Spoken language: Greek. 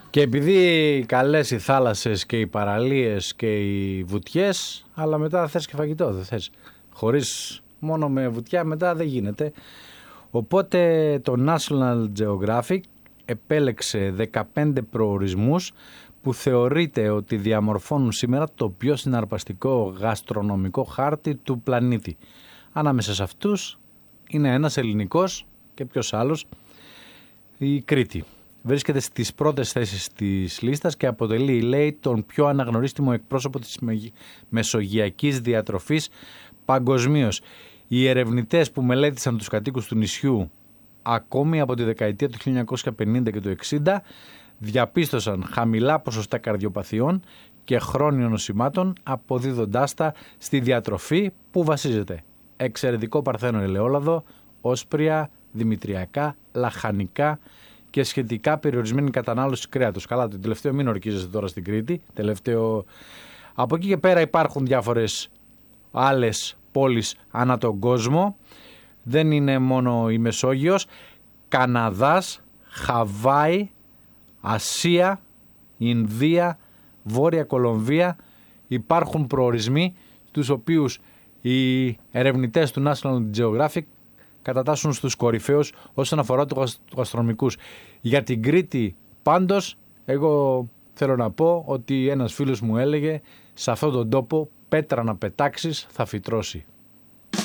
Και επειδή καλές οι θάλασσες και οι παραλίες και οι βουτιές, αλλά μετά θες και φαγητό, δεν θες. Χωρίς μόνο με βουτιά μετά δεν γίνεται. Οπότε το National Geographic επέλεξε 15 προορισμούς που θεωρείται ότι διαμορφώνουν σήμερα το πιο συναρπαστικό γαστρονομικό χάρτη του πλανήτη. Ανάμεσα σε αυτούς είναι ένας ελληνικός και ποιος άλλος, η Κρήτη. Βρίσκεται στις πρώτες θέσεις της λίστας και αποτελεί, λέει, τον πιο αναγνωρίσιμο εκπρόσωπο της μεσογειακής διατροφής παγκοσμίως. Οι ερευνητές που μελέτησαν τους κατοίκους του νησιού ακόμη από τη δεκαετία του 1950 και του 60 διαπίστωσαν χαμηλά ποσοστά καρδιοπαθειών και χρόνιων νοσημάτων, αποδίδοντάς τα στη διατροφή που βασίζεται εξαιρετικό παρθένο ελαιόλαδο, όσπρια, δημητριακά, λαχανικά και σχετικά περιορισμένη κατανάλωση κρέατος. Καλά, το τελευταίο μην ορκίζεστε τώρα στην Κρήτη. Από εκεί και πέρα υπάρχουν διάφορες άλλες πόλεις ανά τον κόσμο. Δεν είναι μόνο η Μεσόγειος. Καναδάς, Χαβάη, Ασία, Ινδία, Βόρεια Κολομβία. Υπάρχουν προορισμοί τους οποίους οι ερευνητές του National Geographic κατατάσσουν στους κορυφαίους όσον αφορά τους γαστρονομικούς. Για την Κρήτη πάντως, εγώ θέλω να πω ότι ένας φίλος μου έλεγε, σε αυτόν τον τόπο πέτρα να πετάξεις θα φυτρώσει.